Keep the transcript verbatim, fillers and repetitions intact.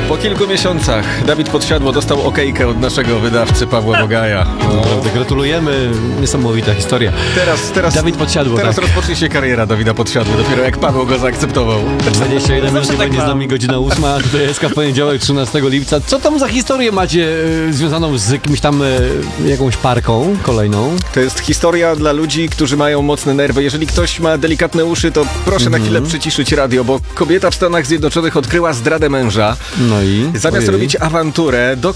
Po kilku miesiącach Dawid Podsiadło dostał okejkę od naszego wydawcy Pawła Bogaja. Naprawdę gratulujemy, niesamowita historia. Teraz, teraz, Dawid Podsiadło, teraz tak. rozpocznie się kariera Dawida Podsiadły, dopiero jak Paweł go zaakceptował. dwadzieścia jeden minut tak będzie z mam. nami godzina ósma, tutaj jest w poniedziałek trzynastego lipca. Co tam za historię macie e, związaną z jakimś tam e, jakąś parką kolejną? To jest historia dla ludzi, którzy mają mocne nerwy. Jeżeli ktoś ma delikatne uszy, to proszę na chwilę przyciszyć radio, bo kobieta w Stanach Zjednoczonych odkryła zdradę męża. No i? Zamiast Ojej. robić awanturę, do